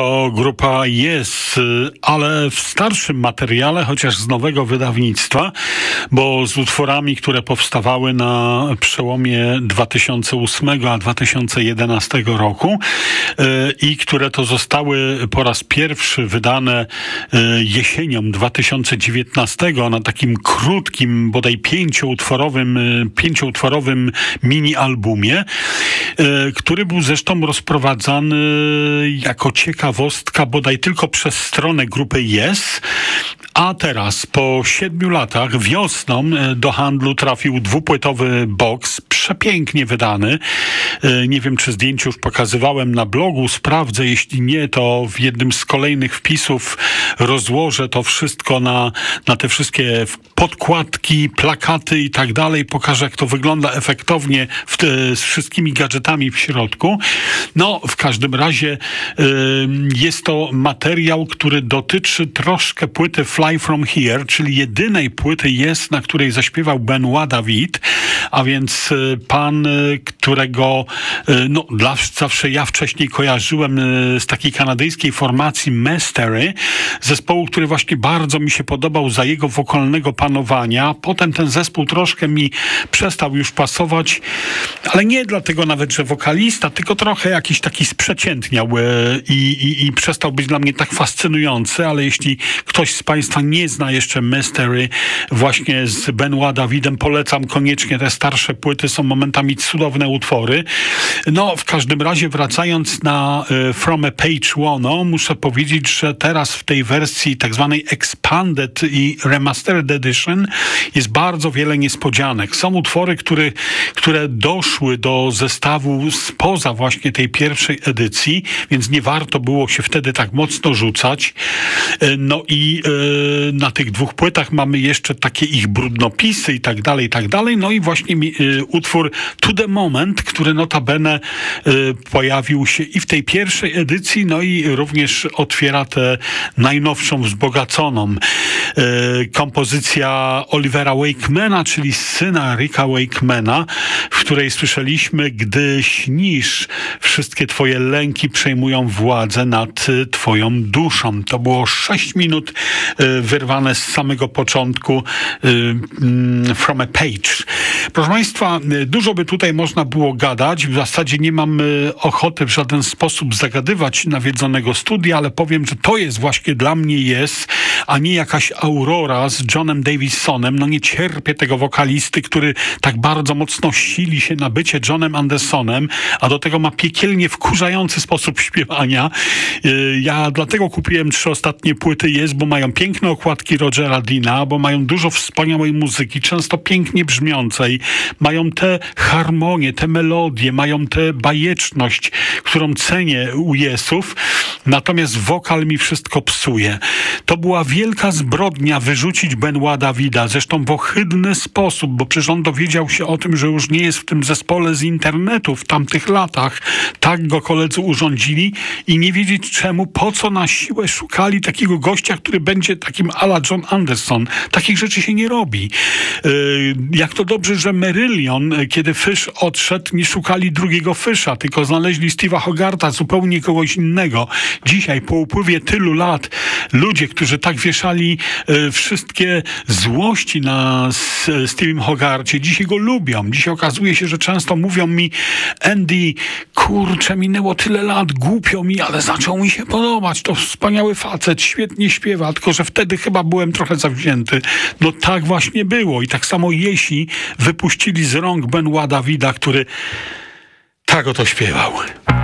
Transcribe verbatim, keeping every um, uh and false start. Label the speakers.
Speaker 1: To grupa Yes, ale w starszym materiale, chociaż z nowego wydawnictwa, bo z utworami, które powstawały na przełomie dwa tysiące ósmego a dwa tysiące jedenastego roku i które to zostały po raz pierwszy wydane jesienią dwa tysiące dziewiętnastego na takim krótkim, bodaj pięcioutworowym, pięcioutworowym mini-albumie, który był zresztą rozprowadzany jako ciekawostka bodaj tylko przez stronę grupy Yes, a teraz po siedmiu latach wiosną do handlu trafił dwupłytowy boks, przepięknie wydany. Nie wiem, czy zdjęcie już pokazywałem na blogu, sprawdzę, jeśli nie, to w jednym z kolejnych wpisów rozłożę to wszystko na, na te wszystkie podkładki, plakaty i tak dalej, pokażę, jak to wygląda efektownie w te, z wszystkimi gadżetami w środku. No, w każdym razie y, jest to materiał, który dotyczy troszkę płyty Fly From Here, czyli jedynej płyty Yes, na której zaśpiewał Benoit David, a więc y, pan, y, którego y, no, dla, zawsze ja wcześniej kojarzyłem y, z takiej kanadyjskiej formacji Mystery, zespołu, który właśnie bardzo mi się podobał za jego wokalnego panowania. Potem ten zespół troszkę mi przestał już pasować, ale nie dlatego nawet, że wokalista, tylko trochę jakiś taki sprzeciętniał y, i, i przestał być dla mnie tak fascynujący, ale jeśli ktoś z Państwa nie zna jeszcze Mystery właśnie z Benoit Davidem, polecam koniecznie. Te starsze płyty są momentami cudowne utwory. No, w każdym razie wracając na y, From a Page One, muszę powiedzieć, że teraz w tej wersji tak zwanej Expanded i Remastered Edition jest bardzo wiele niespodzianek. Są utwory, które, które doszły do zestawu spoza właśnie tej pierwszej edycji, więc nie warto było się wtedy tak mocno rzucać. No i y, na tych dwóch płytach mamy jeszcze takie ich brudnopisy i tak dalej, i tak dalej. No i właśnie y, utwór To The Moment, który notabene y, pojawił się i w tej pierwszej edycji, no i również otwiera tę najnowszą, wzbogaconą. Y, kompozycja Olivera Wakemana, czyli syna Ricka Wakemana, w której słyszeliśmy: gdy śnisz, wszystkie twoje lęki przejmują władzę nad twoją duszą. To było sześć minut y, wyrwane z samego początku y, From a Page. Proszę Państwa, dużo by tutaj można było gadać. W zasadzie nie mam y, ochoty w żaden sposób zagadywać nawiedzonego studia, ale powiem, że to jest właśnie dla mnie Yes, a nie jakaś Aurora z Johnem Davisonem. No nie cierpię tego wokalisty, który tak bardzo mocno sili się na bycie Johnem Andersonem, a do tego ma piekielnie wkurzający sposób śpiewania. Y, ja dlatego kupiłem trzy ostatnie płyty Yes, bo mają piękne okładki Rogera Deana, bo mają dużo wspaniałej muzyki, często pięknie brzmiącej, mają te harmonie, te melodie, mają tę bajeczność, którą cenię u Yesów, natomiast wokal mi wszystko psuje. To była wielka zbrodnia wyrzucić Benoit Davida, zresztą w ohydny sposób, bo przecież on dowiedział się o tym, że już nie jest w tym zespole z internetu w tamtych latach. Tak go koledzy urządzili i nie wiedzieć czemu, po co na siłę szukali takiego gościa, który będzie takim a la John Anderson. Takich rzeczy się nie robi. Yy, jak to dobrze, że Marillion, kiedy Fish odszedł, nie szukali drugiego Fisha, tylko znaleźli Steve'a Hogarta, zupełnie kogoś innego. Dzisiaj, po upływie tylu lat, ludzie, którzy tak wieszali y, wszystkie złości na s, Steve'im Hogarcie, dzisiaj go lubią. Dzisiaj okazuje się, że często mówią mi: Andy, kurczę, minęło tyle lat, głupio mi, ale zaczął mi się podobać. To wspaniały facet, świetnie śpiewa, tylko że wtedy chyba byłem trochę zawzięty. No tak właśnie było. I tak samo Yesi wypuścili z rąk Benoit Davida, który tak oto śpiewał.